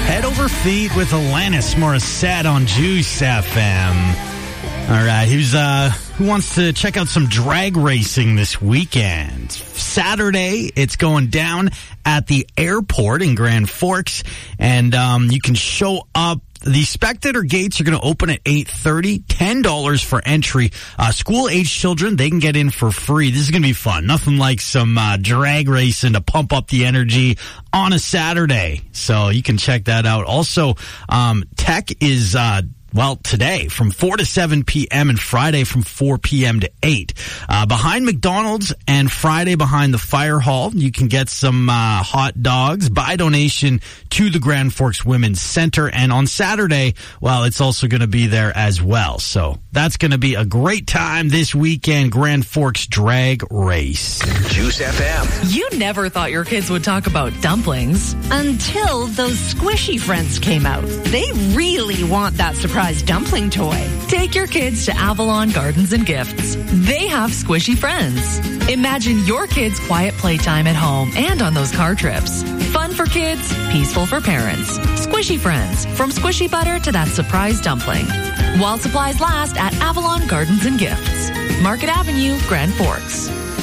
Head Over Feet with Alanis Morissette on Juice FM. All right, who wants to check out some drag racing this weekend? Saturday, it's going down at the airport in Grand Forks, and you can show up. The spectator gates are going to open at 8:30, $10 for entry. School-age children, they can get in for free. This is going to be fun. Nothing like some drag racing to pump up the energy on a Saturday. So you can check that out. Also, Tech is... today from 4 to 7 p.m. and Friday from 4 p.m. to 8. Behind McDonald's and Friday behind the Fire Hall, you can get some hot dogs by donation to the Grand Forks Women's Center. And on Saturday, it's also going to be there as well. So that's going to be a great time this weekend, Grand Forks Drag Race. Juice FM. You never thought your kids would talk about dumplings until those squishy friends came out. They really want that surprise dumpling toy. Take your kids to Avalon Gardens and Gifts. They have squishy friends. Imagine your kids' quiet playtime at home and on those car trips. Fun for kids, peaceful for parents. Squishy friends, from squishy butter to that surprise dumpling. While supplies last at Avalon Gardens and Gifts. Market Avenue, Grand Forks.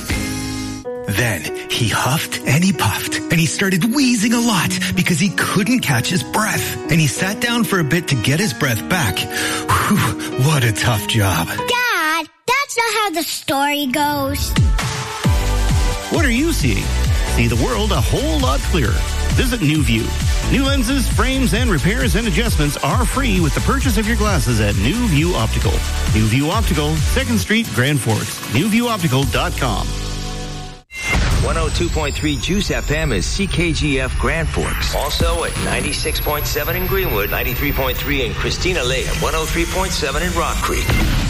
Then he huffed and he puffed and he started wheezing a lot because he couldn't catch his breath. And he sat down for a bit to get his breath back. Whew, what a tough job. Dad, that's not how the story goes. What are you seeing? See the world a whole lot clearer. Visit New View. New lenses, frames, and repairs and adjustments are free with the purchase of your glasses at New View Optical. New View Optical, 2nd Street, Grand Forks. NewViewOptical.com. 102.3 Juice FM is CKGF Grand Forks. Also at 96.7 in Greenwood, 93.3 in Christina Lake, and 103.7 in Rock Creek.